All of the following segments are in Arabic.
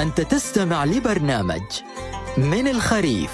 أنت تستمع لبرنامج من الخريف.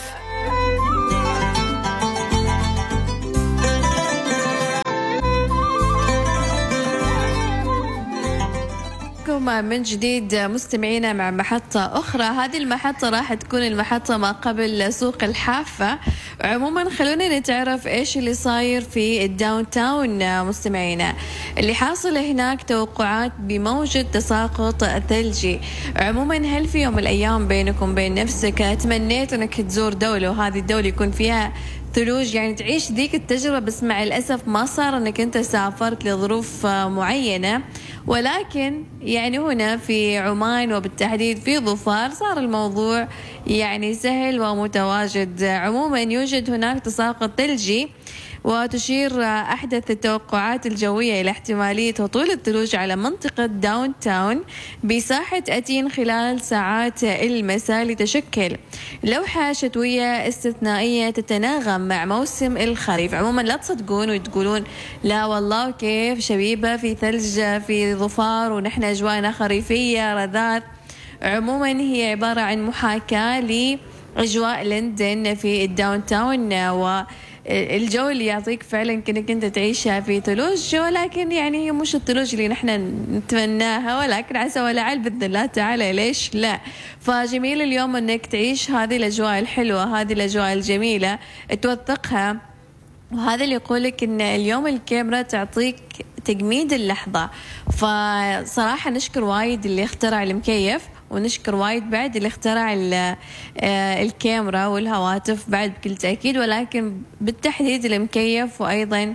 من جديد مستمعينا مع محطة أخرى. هذه المحطة راح تكون المحطة ما قبل سوق الحافة. عموما خلونا نتعرف إيش اللي صاير في الداون تاون. مستمعينا، اللي حاصل هناك توقعات بموجة تساقط ثلجي. عموما هل في يوم من الأيام بينك وبين نفسك تمنيت أنك تزور دولة وهذه الدولة يكون فيها ثلوج، يعني تعيش ذيك التجربة، بس مع الأسف ما صار أنك أنت سافرت لظروف معينة، ولكن يعني هنا في عمان وبالتحديد في ظفار صار الموضوع يعني سهل ومتواجد. عموما يوجد هناك تساقط ثلجي، وتشير أحدث التوقعات الجوية إلى احتمالية هطول الثلوج على منطقة داون تاون بساحة أتين خلال ساعات المساء، لتشكل لوحة شتوية استثنائية تتناغم مع موسم الخريف. عموما لا تصدقون وتقولون لا والله كيف شبيبة في ثلج في ظفار ونحن أجواءنا خريفية رذاذ. عموما هي عبارة عن محاكاة لأجواء لندن في الداون تاون، والجو اللي يعطيك فعلا كأنك انت تعيشها في ثلوج، ولكن يعني هي مش الثلوج اللي نحن نتمناها، ولكن عسى ولعل بإذن الله تعالى، ليش لا. فجميل اليوم انك تعيش هذه الأجواء الحلوة، هذه الأجواء الجميلة توثقها. وهذا اللي يقولك ان اليوم الكاميرا تعطيك تجميد اللحظة. فصراحة نشكر وايد اللي اخترع المكيف، ونشكر وايد بعد اللي اخترع الكاميرا والهواتف بعد بكل تأكيد، ولكن بالتحديد المكيف وأيضا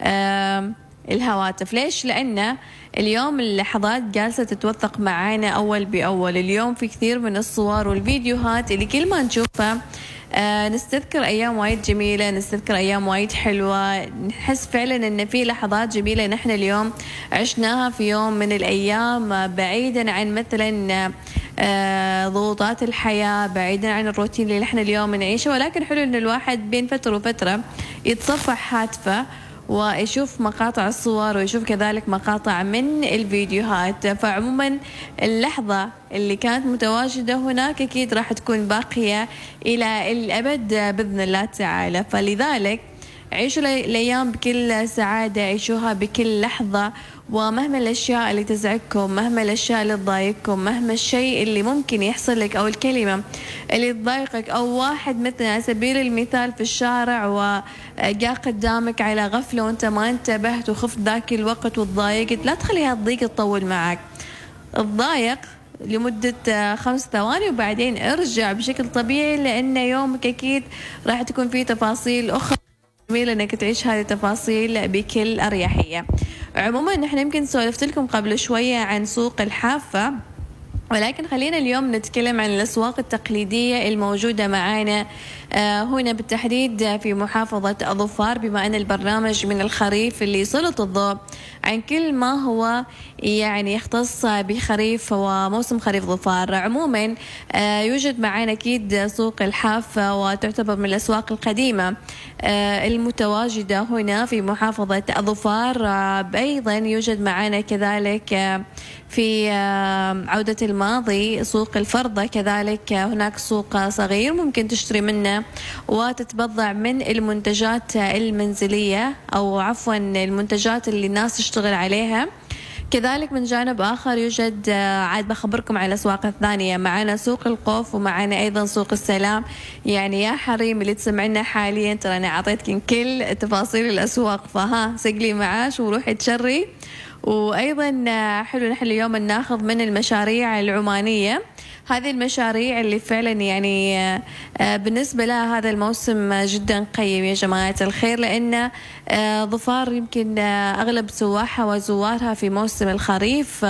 الهواتف. ليش؟ لأن اليوم اللحظات جالسة تتوثق معانا أول بأول. اليوم في كثير من الصور والفيديوهات اللي كل ما نشوفها نستذكر أيام وايد جميلة، نستذكر أيام وايد حلوة، نحس فعلا أن في لحظات جميلة نحن اليوم عشناها في يوم من الأيام، بعيدا عن مثلا ضغوطات الحياة، بعيدا عن الروتين اللي نحن اليوم نعيشه. ولكن حلو أن الواحد بين فترة وفترة يتصفح هاتفه ويشوف مقاطع الصور ويشوف كذلك مقاطع من الفيديوهات. فعموما اللحظة اللي كانت متواجدة هناك أكيد راح تكون باقية إلى الأبد بإذن الله تعالى. فلذلك عيشوا الأيام بكل سعادة، عيشوها بكل لحظة، ومهما الأشياء اللي تزعجكم، مهما الأشياء اللي تضايقكم، مهما الشيء اللي ممكن يحصل لك أو الكلمة اللي تضايقك، أو واحد مثلا على سبيل المثال في الشارع وجاء قدامك على غفلة وانت ما انتبهت وخفت ذاك الوقت وتضايقت، لا تخليها تضيق تطول معك. تضايق لمدة 5 ثواني وبعدين ارجع بشكل طبيعي، لأن يومك أكيد راح تكون فيه تفاصيل أخرى جميل انك تعيش هذه التفاصيل بكل اريحيه. عموما نحن يمكن سولفت لكم قبل شويه عن سوق الحافه، ولكن خلينا اليوم نتكلم عن الأسواق التقليدية الموجودة معانا هنا بالتحديد في محافظة ظفار، بما أن البرنامج من الخريف اللي يسلط الضوء عن كل ما هو يعني يختص بخريف وموسم خريف ظفار. عموما يوجد معانا أكيد سوق الحافة، وتعتبر من الأسواق القديمة المتواجدة هنا في محافظة ظفار. أيضا يوجد معانا كذلك في عودة الماضي سوق الفرضة، كذلك هناك سوق صغير ممكن تشتري منه وتتبضع من المنتجات المنزلية، أو عفوا المنتجات اللي الناس تشتغل عليها. كذلك من جانب آخر يوجد عاد بخبركم على الأسواق الثانية، معنا سوق القوف ومعنا أيضا سوق السلام. يعني يا حريم اللي تسمعنا حاليا ترى أنا أعطيتكم كل تفاصيل الأسواق، فها سجلي معاش وروحي تشري. وأيضا حلو نحن اليوم ناخذ من المشاريع العمانية، هذه المشاريع اللي فعلا يعني بالنسبة لها هذا الموسم جدا قيم يا جماعة الخير، لأن ظفار يمكن أغلب سواحها وزوارها في موسم الخريف،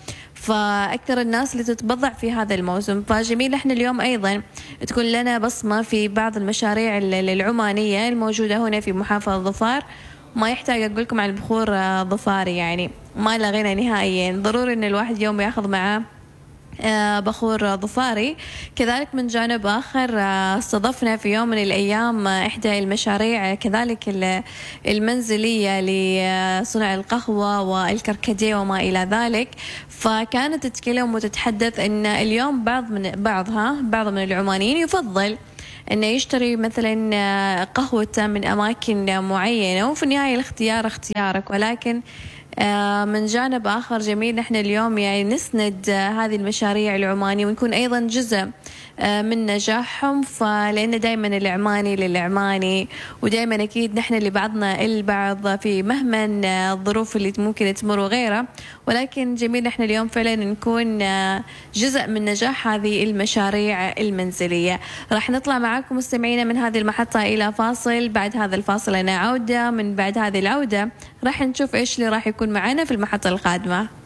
فأكثر الناس اللي تتبضع في هذا الموسم. فجميل احنا اليوم أيضا تكون لنا بصمة في بعض المشاريع العمانية الموجودة هنا في محافظة ظفار. ما يحتاج أقول لكم عن البخور ظفاري، يعني ما لا غنى نهائيا. ضروري إن الواحد يوم ياخذ معاه بخور ظفاري. كذلك من جانب آخر استضفنا في يوم من الأيام إحدى المشاريع كذلك المنزلية لصنع القهوة والكركديه وما إلى ذلك، فكانت تتكلم وتتحدث أن اليوم بعض من العمانيين يفضل أنه يشتري مثلا قهوة من أماكن معينة، وفي النهاية الاختيار اختيارك، ولكن من جانب آخر جميل نحن اليوم يعني نسند هذه المشاريع العمانية ونكون أيضا جزء من نجاحهم، فلأن دائما العماني للعماني، ودائما أكيد نحن لبعضنا البعض في مهما الظروف اللي ممكن تمر وغيرها، ولكن جميل نحن اليوم فعلا نكون جزء من نجاح هذه المشاريع المنزلية. راح نطلع معاكم مستمعينا من هذه المحطة إلى فاصل، بعد هذا الفاصل أنا عودة، من بعد هذه العودة راح نشوف إيش اللي راح يكون معنا في المحطة القادمة.